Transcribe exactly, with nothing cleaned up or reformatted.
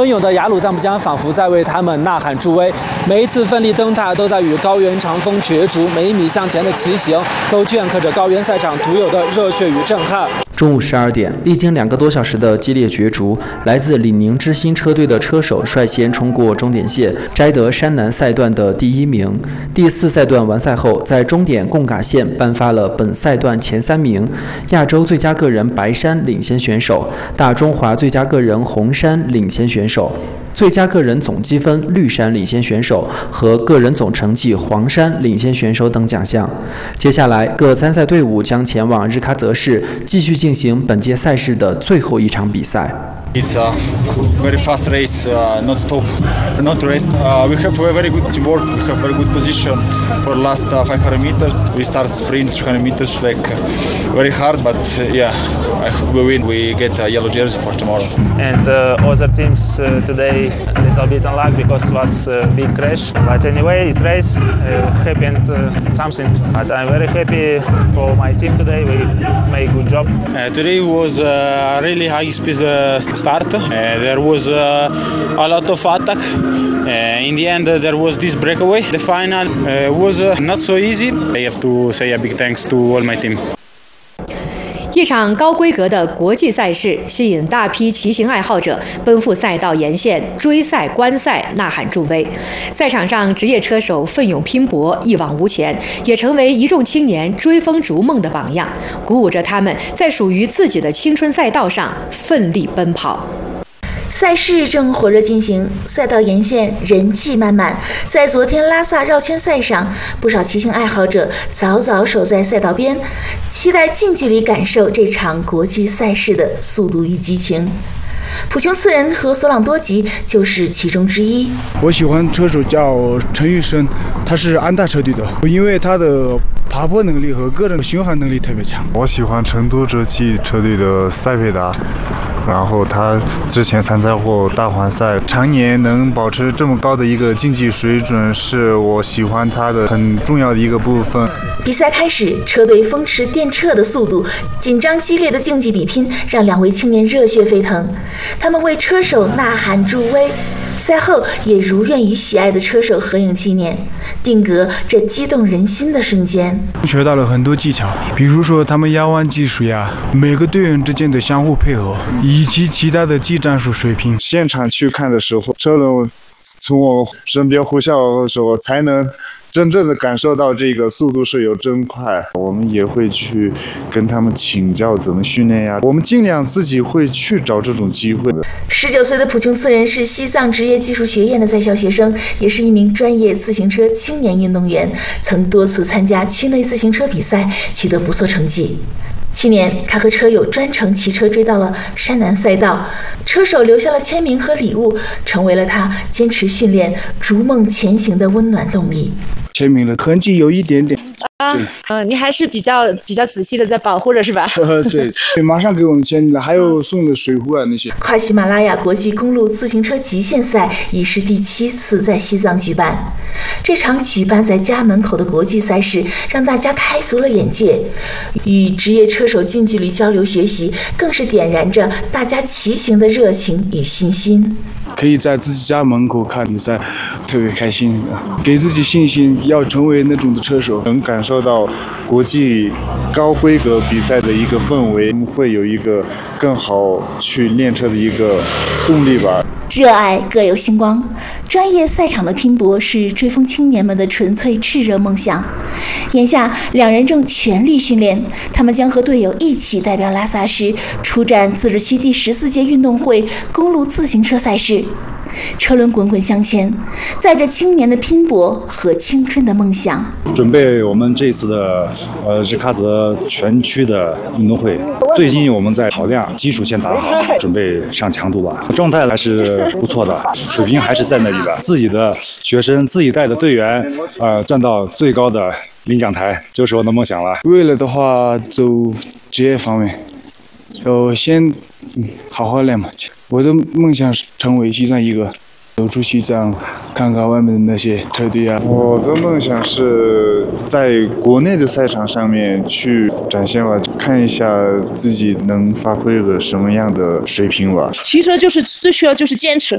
奔涌的雅鲁藏布江仿佛在为他们呐喊助威。每一次奋力登塔，都在与高原长风角逐；每一米向前的骑行，都镌刻着高原赛场独有的热血与震撼。 中午十二点，历经两个多小时的激烈角逐，来自李宁之星车队的车手率先冲过终点线，摘得山南赛段的第一名。第四赛段完赛后，在终点贡嘎线颁发了本赛段前三名：亚洲最佳个人白山领先选手，大中华最佳个人红山领先选手，最佳个人总积分绿山领先选手和个人总成绩黄山领先选手等奖项。接下来，各参赛队伍将前往日喀则市，继续进行本届赛事的最后一场比赛。 It's a very fast race, uh, not stop, not rest. Uh, we have a very good teamwork. We have very good position for last uh, five hundred meters. We start sprint three hundred meters like uh, very hard, but uh, yeah, I hope we win. We get a yellow jersey for tomorrow. And uh, other teams uh, today a little bit unlucky because it was a big crash. But anyway, it's race uh, happened uh, something. But I'm very happy for my team today. We made a good job. Uh, today was a uh, really high speed uh, start. Uh, there was uh, a lot of attack. Uh, in the end, uh, there was this breakaway. The final uh, was uh, not so easy. I have to say a big thanks to all my team. 一场高规格的国际赛事吸引大批骑行爱好者奔赴赛道沿线追赛观赛，呐喊助威。赛场上，职业车手奋勇拼搏，一往无前，也成为一众青年追风逐梦的榜样，鼓舞着他们在属于自己的青春赛道上奋力奔跑。 赛事正火热进行，赛道沿线人气满满。在昨天拉萨绕圈赛上，不少骑行爱好者早早守在赛道边，期待近距离感受这场国际赛事的速度与激情。普琼次仁和索朗多吉就是其中之一。 我喜欢车手叫陈玉生，他是安踏车队的，因为他的爬坡能力和个人巡航能力特别强。 我喜欢成都哲祺车队的塞佩达，然后他之前参赛过大环赛，常年能保持这么高的一个竞技水准，是我喜欢他的很重要的一个部分。 比赛开始，车队风驰电掣的速度，紧张激烈的竞技比拼，让两位青年热血沸腾。他们为车手呐喊助威，赛后也如愿与喜爱的车手合影纪念，定格这激动人心的瞬间。 学到了很多技巧，比如说他们压弯技术呀，每个队员之间的相互配合，以及其他的技战术水平。 现场去看的时候，车轮从我身边呼啸的时候，才能真正的感受到这个速度是有真快。我们也会去跟他们请教怎么训练呀，我们尽量自己会去找这种机会的。 十九岁的普琼次仁是西藏职业技术学院的在校学生，也是一名专业自行车青年运动员，曾多次参加区内自行车比赛，取得不错成绩。去年，他和车友专程骑车追到了山南赛道，车手留下了签名和礼物，成为了他坚持训练、逐梦前行的温暖动力。 签名了，痕迹有一点点。 啊，嗯，你还是比较比较仔细的在保护着，是吧？ 呃，对，马上给我们签了，还有送的水壶啊那些。 跨喜马拉雅国际公路自行车极限赛已是第七次在西藏举办。这场举办在家门口的国际赛事，让大家开足了眼界，与职业车手近距离交流学习，更是点燃着大家骑行的热情与信心。 可以在自己家门口看比赛，特别开心，给自己信心，要成为那种的车手。 能感受到国际高规格比赛的一个氛围，会有一个更好去练车的一个动力吧。 热爱各有星光，专业赛场的拼搏是追风青年们的纯粹炽热梦想。眼下，两人正全力训练，他们将和队友一起代表拉萨市出战自治区第十四届运动会公路自行车赛事。车轮滚滚向前，载着青年的拼搏和青春的梦想。 准备我们这次的呃日喀则全区的运动会，最近我们在跑量基础先打好，准备上强度了，状态还是不错的，水平还是在那里的。自己的学生、自己带的队员，呃，站到最高的领奖台，就是我的梦想了。 未来的话，走职业方面，要先嗯好好练嘛。我的梦想是成为西藏一个，走出西藏，看看外面的那些车队啊。 我的梦想是在国内的赛场上面去展现吧，看一下自己能发挥个什么样的水平吧。 骑车就是最需要就是坚持，